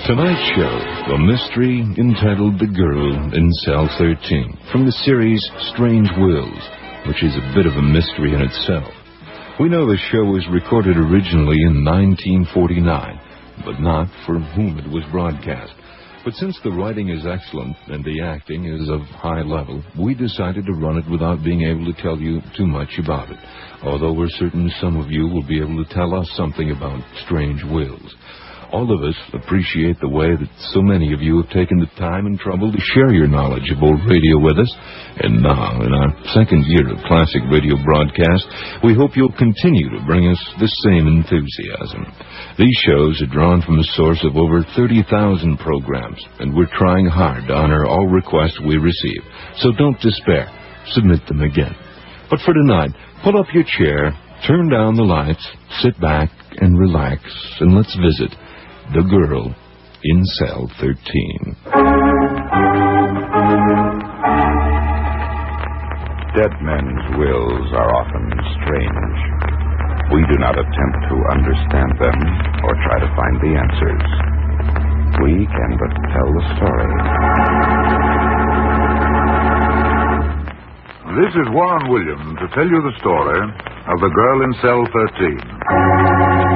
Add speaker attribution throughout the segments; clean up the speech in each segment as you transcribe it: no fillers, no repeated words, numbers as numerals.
Speaker 1: Tonight's show, a mystery entitled The Girl in Cell 13, from the series Strange Wills, which is a bit of a mystery in itself. We know the show was recorded originally in 1949, but not for whom it was broadcast. But since the writing is excellent and the acting is of high level, we decided to run it without being able to tell you too much about it, although we're certain some of you will be able to tell us something about Strange Wills. All of us appreciate the way that so many of you have taken the time and trouble to share your knowledge of old radio with us. And now, in our second year of classic radio broadcast, we hope you'll continue to bring us the same enthusiasm. These shows are drawn from a source of over 30,000 programs, and we're trying hard to honor all requests we receive. So don't despair. Submit them again. But for tonight, pull up your chair, turn down the lights, sit back and relax, and let's visit The Girl in Cell 13.
Speaker 2: Dead men's wills are often strange. We do not attempt to understand them or try to find the answers. We can but tell the story.
Speaker 3: This is Warren Williams to tell you the story of The Girl in Cell 13.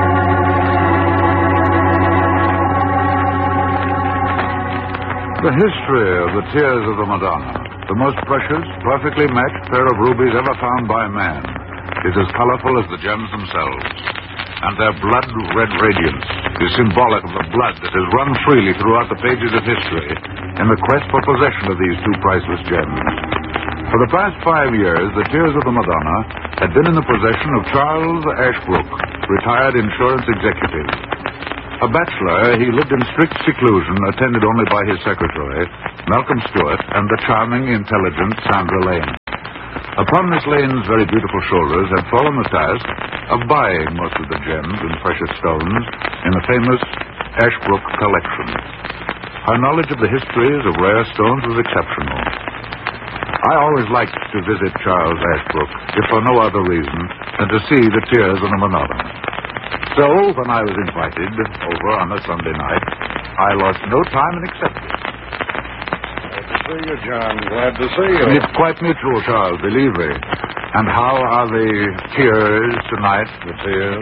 Speaker 3: The history of the Tears of the Madonna, the most precious, perfectly matched pair of rubies ever found by man, is as colorful as the gems themselves. And their blood-red radiance is symbolic of the blood that has run freely throughout the pages of history in the quest for possession of these two priceless gems. For the past 5 years, the Tears of the Madonna had been in the possession of Charles Ashbrook, retired insurance executive. A bachelor, he lived in strict seclusion, attended only by his secretary, Malcolm Stewart, and the charming, intelligent Sandra Lane. Upon Miss Lane's very beautiful shoulders had fallen the task of buying most of the gems and precious stones in the famous Ashbrook collection. Her knowledge of the histories of rare stones was exceptional. I always liked to visit Charles Ashbrook, if for no other reason than to see the Tears of the Madonna. So, when I was invited over on a Sunday night, I lost no time in accepting.
Speaker 4: Glad to see you, John. Glad to see you.
Speaker 3: It's quite mutual, Charles, believe me. And how are the tears tonight?
Speaker 4: The tears?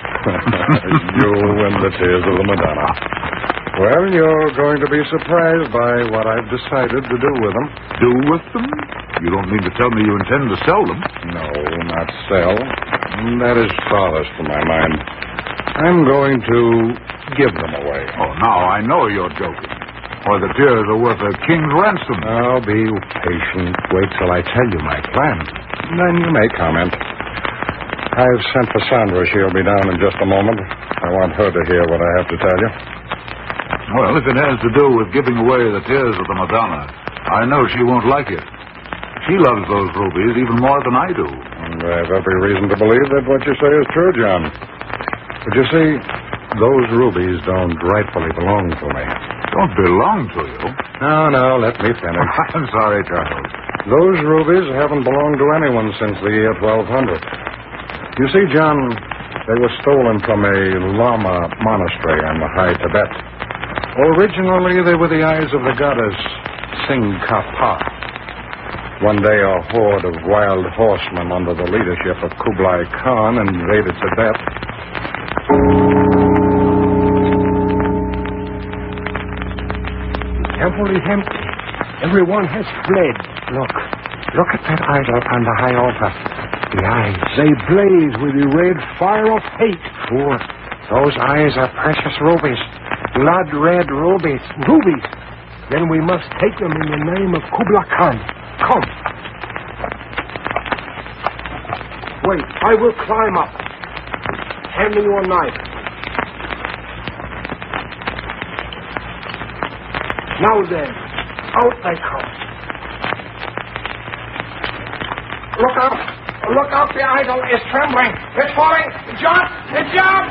Speaker 4: You and the Tears of the Madonna. Well, you're going to be surprised by what I've decided to do with them.
Speaker 3: Do with them? You don't mean to tell me you intend to sell them?
Speaker 4: No, not sell. That is farthest from my mind. I'm going to give them away.
Speaker 3: Oh, now I know you're joking. Or the tears are worth a king's ransom.
Speaker 4: Now, be patient. Wait till I tell you my plan. Then you may comment. I've sent for Sandra. She'll be down in just a moment. I want her to hear what I have to tell you.
Speaker 3: Well, if it has to do with giving away the Tears of the Madonna, I know she won't like it. She loves those rubies even more than I do.
Speaker 4: And I have every reason to believe that what you say is true, John. But you see, those rubies don't rightfully belong to me.
Speaker 3: Don't belong to you?
Speaker 4: No, let me finish.
Speaker 3: I'm sorry, Charles.
Speaker 4: Those rubies haven't belonged to anyone since the year 1200. You see, John, they were stolen from a Lama monastery in the high Tibet. Originally, they were the eyes of the goddess Tsingkhapa. One day, a horde of wild horsemen under the leadership of Kublai Khan invaded Tibet.
Speaker 5: The temple is empty. Everyone has fled. Look at that idol on the high altar. The eyes, they blaze with the red fire of hate.
Speaker 4: Fool.
Speaker 5: Those eyes are precious rubies. Blood-red rubies. Rubies. Then we must take them in the name of Kublai Khan. Come. Wait, I will climb up. Hand me your knife. Now then, out they come. Look out! Look out, the idol is trembling. It's falling. Jump! Jump!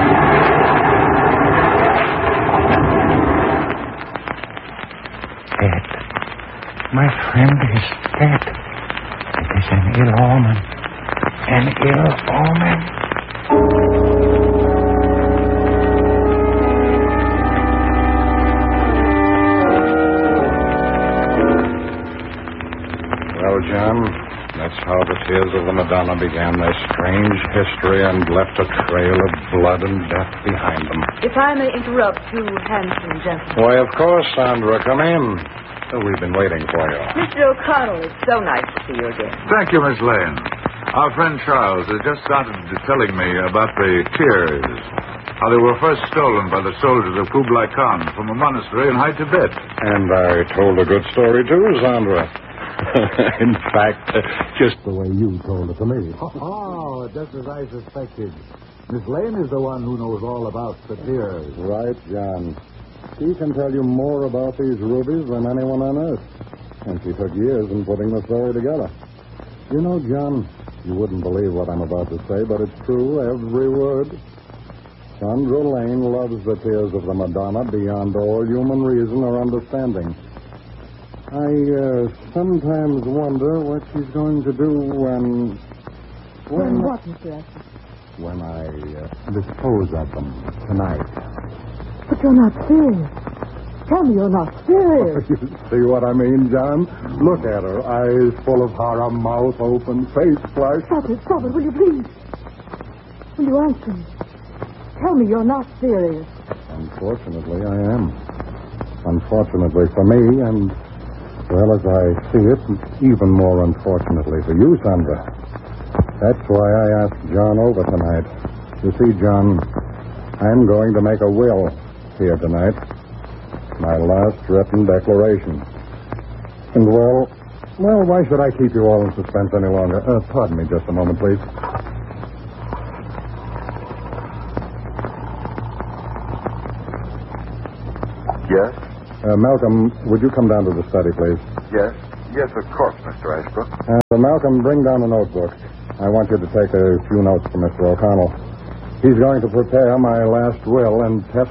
Speaker 6: Dead. My friend is dead. It is an ill omen. An ill omen.
Speaker 4: how the Tears of the Madonna began their strange history and left a trail of blood and death behind them.
Speaker 7: If I may interrupt you, handsome gentlemen.
Speaker 4: Why, of course, Sandra. Come in. We've been waiting for you.
Speaker 7: Mr. O'Connell, it's so nice to see you again.
Speaker 3: Thank you, Miss Lane. Our friend Charles has just started telling me about the tears. How they were first stolen by the soldiers of Kublai Khan from a monastery in High Tibet.
Speaker 4: And I told a good story, too, Sandra. In fact, just the way you told it to me.
Speaker 8: Oh, just as I suspected. Miss Lane is the one who knows all about the tears.
Speaker 4: Right, John. She can tell you more about these rubies than anyone on earth. And she took years in putting the story together. You know, John, you wouldn't believe what I'm about to say, but it's true, every word. Sandra Lane loves the Tears of the Madonna beyond all human reason or understanding. I sometimes wonder what she's going to do when
Speaker 7: What, Mr. Ashton?
Speaker 4: when I dispose of them tonight.
Speaker 7: But you're not serious. Tell me you're not serious.
Speaker 4: You see what I mean, John? Look at her. Eyes full of horror, mouth open, face flushed.
Speaker 7: Stop it, will you please? Will you answer me? Tell me you're not serious.
Speaker 4: Unfortunately, I am. Unfortunately for me, and, well, as I see it, even more unfortunately for you, Sandra. That's why I asked John over tonight. You see, John, I'm going to make a will here tonight. My last written declaration. And, well, why should I keep you all in suspense any longer? Pardon me just a moment, please.
Speaker 2: Yes?
Speaker 4: Malcolm, would you come down to the study, please?
Speaker 2: Yes? Yes, of course, Mr. Ashbrook.
Speaker 4: Malcolm, bring down a notebook. I want you to take a few notes for Mr. O'Connell. He's going to prepare my last will and test